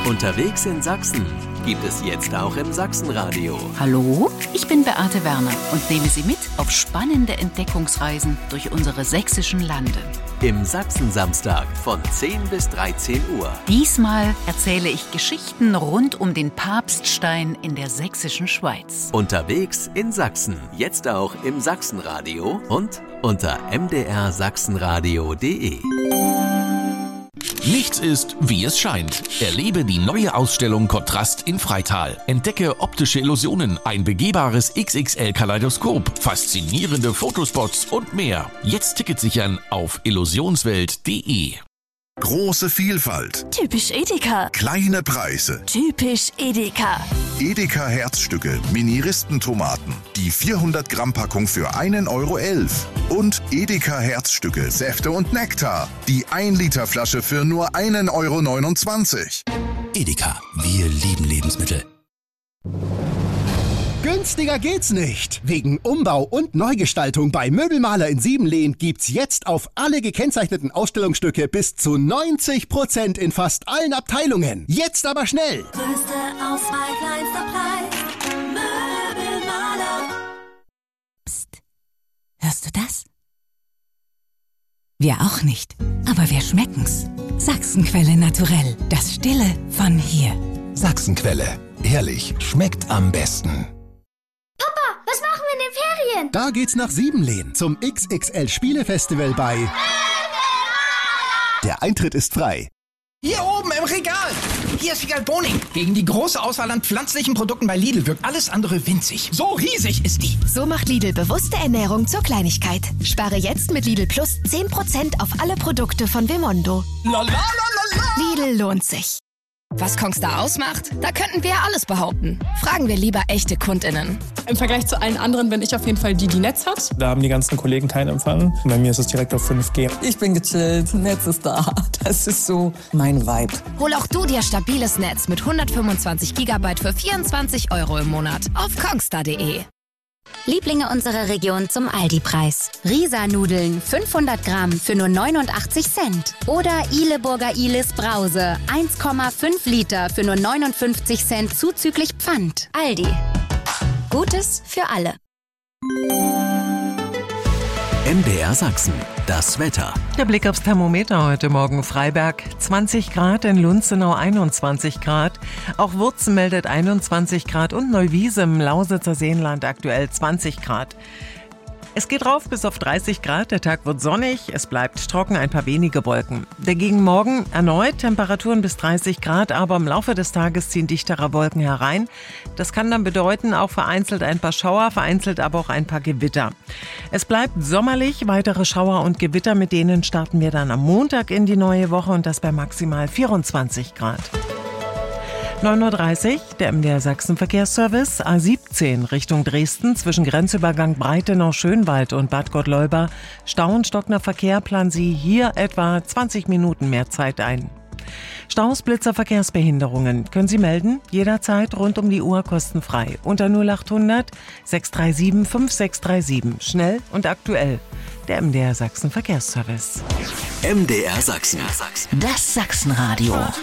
Unterwegs in Sachsen gibt es jetzt auch im Sachsenradio. Hallo, ich bin Beate Werner und nehme Sie mit auf spannende Entdeckungsreisen durch unsere sächsischen Lande. Im Sachsen-Samstag von 10 bis 13 Uhr. Diesmal erzähle ich Geschichten rund um den Papststein in der sächsischen Schweiz. Unterwegs in Sachsen, jetzt auch im Sachsenradio und unter mdrsachsenradio.de. Nichts ist, wie es scheint. Erlebe die neue Ausstellung Kontrast in Freital. Entdecke optische Illusionen, ein begehbares XXL-Kaleidoskop, faszinierende Fotospots und mehr. Jetzt Ticket sichern auf illusionswelt.de. Große Vielfalt. Typisch Edeka. Kleine Preise. Typisch Edeka. Edeka Herzstücke, Mini-Ristentomaten. Die 400 Gramm Packung für 1,11 Euro. Und Edeka Herzstücke, Säfte und Nektar. Die 1 Liter Flasche für nur 1,29 Euro. Edeka, wir lieben Lebensmittel. Günstiger geht's nicht. Wegen Umbau und Neugestaltung bei Möbelmaler in Siebenlehn gibt's jetzt auf alle gekennzeichneten Ausstellungsstücke bis zu 90% in fast allen Abteilungen. Jetzt aber schnell! Größte Auswahl, kleinster Preis. Möbelmaler. Psst. Hörst du das? Wir auch nicht. Aber wir schmecken's. Sachsenquelle naturell. Das Stille von hier. Sachsenquelle. Ehrlich, schmeckt am besten. Was machen wir in den Ferien? Da geht's nach Siebenlehn zum XXL Spielefestival bei Der Eintritt ist frei. Hier oben im Regal. Hier ist Figal Boning. Gegen die große Auswahl an pflanzlichen Produkten bei Lidl wirkt alles andere winzig. So riesig ist die. So macht Lidl bewusste Ernährung zur Kleinigkeit. Spare jetzt mit Lidl Plus 10% auf alle Produkte von Vemondo. Lidl lohnt sich. Was Kongstar ausmacht? Da könnten wir ja alles behaupten. Fragen wir lieber echte KundInnen. Im Vergleich zu allen anderen bin ich auf jeden Fall die Netz hat. Da haben die ganzen Kollegen keinen Empfang. Bei mir ist es direkt auf 5G. Ich bin gechillt, Netz ist da. Das ist so mein Vibe. Hol auch du dir stabiles Netz mit 125 GB für 24 € im Monat auf kongstar.de. Lieblinge unserer Region zum Aldi-Preis. Risa-Nudeln 500 Gramm für nur 89 Cent. Oder Ihleburger Ihles Brause 1,5 Liter für nur 59 Cent zuzüglich Pfand. Aldi. Gutes für alle. MDR Sachsen, das Wetter. Der Blick aufs Thermometer heute Morgen. Freiberg 20 Grad, in Lunzenau 21 Grad. Auch Wurzen meldet 21 Grad und Neuwiese im Lausitzer Seenland aktuell 20 Grad. Es geht rauf bis auf 30 Grad, der Tag wird sonnig, es bleibt trocken, ein paar wenige Wolken. Dagegen morgen erneut Temperaturen bis 30 Grad, aber im Laufe des Tages ziehen dichtere Wolken herein. Das kann dann bedeuten, auch vereinzelt ein paar Schauer, vereinzelt aber auch ein paar Gewitter. Es bleibt sommerlich, weitere Schauer und Gewitter, mit denen starten wir dann am Montag in die neue Woche und das bei maximal 24 Grad. 9.30 Uhr, der MDR Sachsen Verkehrsservice, A17 Richtung Dresden zwischen Grenzübergang Breitenau-Schönwald und Bad Gottleuba. Stau und stockender Verkehr, planen Sie hier etwa 20 Minuten mehr Zeit ein. Staus, Blitzer, Verkehrsbehinderungen können Sie melden, jederzeit rund um die Uhr kostenfrei. Unter 0800 637 5637. Schnell und aktuell. Der MDR Sachsen Verkehrsservice. MDR Sachsen. Das Sachsenradio.